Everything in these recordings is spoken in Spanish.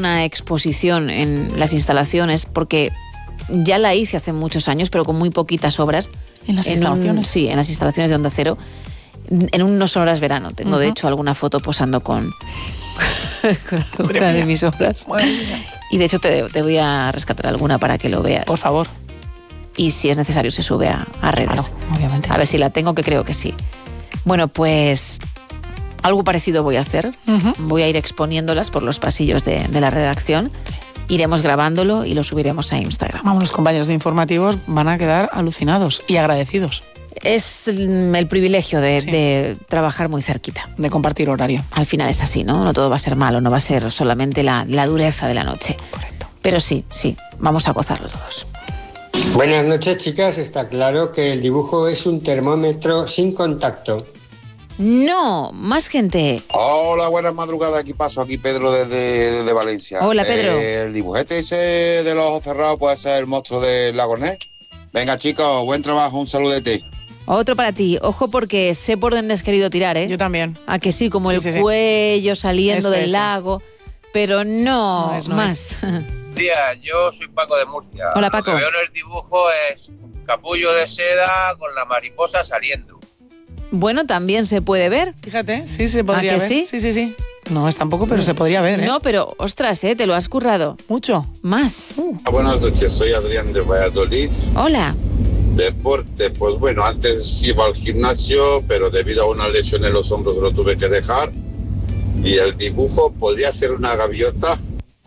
una exposición en las instalaciones, porque ya la hice hace muchos años, pero con muy poquitas obras. ¿En las instalaciones? Sí, en las instalaciones de Onda Cero, en un No Sonoras Verano. Tengo, de hecho, alguna foto posando con alguna de mis obras. Y de hecho te voy a rescatar alguna para que lo veas. Por favor. Y si es necesario se sube a redes. Claro, obviamente. A ver si la tengo, que creo que sí. Bueno, pues algo parecido voy a hacer. Voy a ir exponiéndolas por los pasillos de la redacción. Iremos grabándolo y lo subiremos a Instagram. Vamos, los compañeros de informativos van a quedar alucinados y agradecidos. Es el privilegio de trabajar muy cerquita. De compartir horario. Al final es así, ¿no? No todo va a ser malo, no va a ser solamente la dureza de la noche. Correcto. Pero sí, vamos a gozarlo todos. Buenas noches, chicas. Está claro que el dibujo es un termómetro sin contacto. No, más gente. Hola, buenas madrugadas. Aquí Pedro desde Valencia. Hola, Pedro. El dibujete ese de los ojos cerrados puede ser el monstruo del lago Ness. Venga, chicos, buen trabajo, un saludete. Otro para ti. Ojo, porque sé por dónde has querido tirar, ¿eh? Yo también. A que sí, como el cuello saliendo del lago. Pero no más. Tía, yo soy Paco de Murcia. Hola, Paco. Lo que veo en el dibujo es un capullo de seda con la mariposa saliendo. Bueno, también se puede ver. Fíjate, sí, se podría ¿A que ver. sí? Sí. No es tampoco, pero se podría ver, ¿eh? No, pero, ostras, te lo has currado. Mucho. Más. Buenas noches, soy Adrián de Valladolid. Hola. Deporte, pues bueno, antes iba al gimnasio, pero debido a una lesión en los hombros lo tuve que dejar. Y el dibujo podría ser una gaviota.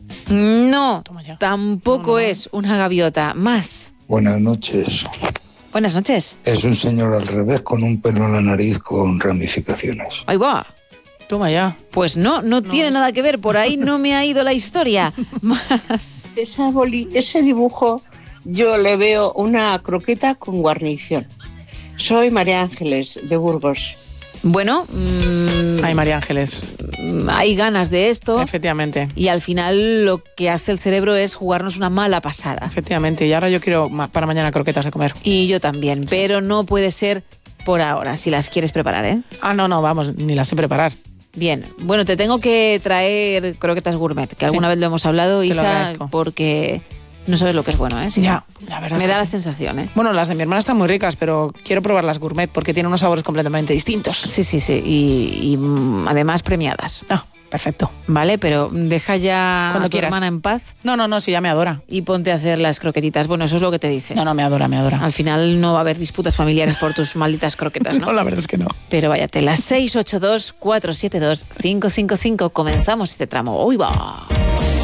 No, tampoco es una gaviota. Más. Buenas noches. Buenas noches. Es un señor al revés con un pelo en la nariz con ramificaciones. Ahí va. Toma ya. Pues no tiene nada que ver. Por ahí no me ha ido la historia. Más. Ese dibujo yo le veo una croqueta con guarnición. Soy María Ángeles de Burgos. Bueno, Ay, María Ángeles. Hay ganas de esto. Efectivamente. Y al final lo que hace el cerebro es jugarnos una mala pasada. Efectivamente. Y ahora yo quiero para mañana croquetas de comer. Y yo también. Sí. Pero no puede ser por ahora, si las quieres preparar, ¿eh? No, vamos, ni las sé preparar. Bien. Bueno, te tengo que traer croquetas gourmet, que alguna vez lo hemos hablado, Isa, porque no sabes lo que es bueno, ¿eh? Sí, ya, la verdad. Me da la sensación, ¿eh? Bueno, las de mi hermana están muy ricas, pero quiero probar las gourmet porque tienen unos sabores completamente distintos. Sí. Y además premiadas. Perfecto. Vale, pero deja ya cuando a tu quieras. hermana en paz. No, sí, ya me adora. Y ponte a hacer las croquetitas. Bueno, eso es lo que te dice. No, me adora. Al final no va a haber disputas familiares por tus malditas croquetas, ¿no? No, la verdad es que no. Pero váyate, las 682-472-555. Comenzamos este tramo. ¡Uy, va!